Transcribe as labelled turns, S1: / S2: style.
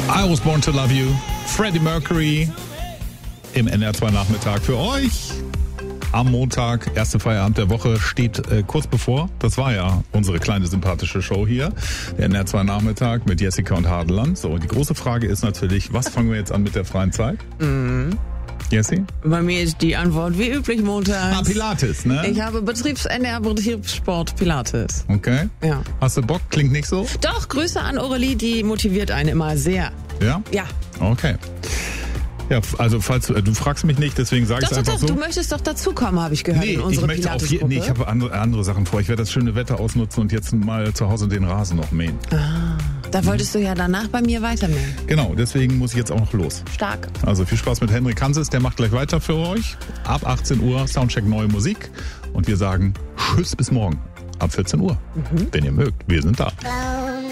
S1: I Was Born to Love You, Freddie Mercury im NR2 Nachmittag für euch. Am Montag, erste Feierabend der Woche, steht kurz bevor. Das war ja unsere kleine sympathische Show hier, der NR2 Nachmittag mit Jessica und Hadeland. So, die große Frage ist natürlich, was fangen wir jetzt an mit der freien Zeit? Jessie?
S2: Bei mir ist die Antwort wie üblich montags.
S1: Pilates, ne?
S2: Ich habe Betriebssport Pilates.
S1: Okay.
S2: Ja.
S1: Hast du Bock? Klingt nicht so?
S2: Doch, Grüße an Aurelie, die motiviert einen immer sehr.
S1: Ja?
S2: Ja.
S1: Okay. Ja, also falls du fragst mich nicht, deswegen sage ich es einfach so.
S2: Du möchtest doch dazukommen, habe ich gehört, in unsere Pilates-Gruppe.
S1: Ich habe andere Sachen vor. Ich werde das schöne Wetter ausnutzen und jetzt mal zu Hause den Rasen noch mähen.
S2: Da wolltest du ja danach bei mir weitermähen.
S1: Genau, deswegen muss ich jetzt auch noch los.
S2: Stark.
S1: Also viel Spaß mit Henrik Hanses, der macht gleich weiter für euch. Ab 18 Uhr Soundcheck neue Musik und wir sagen Tschüss bis morgen ab 14 Uhr. Wenn ihr mögt, wir sind da.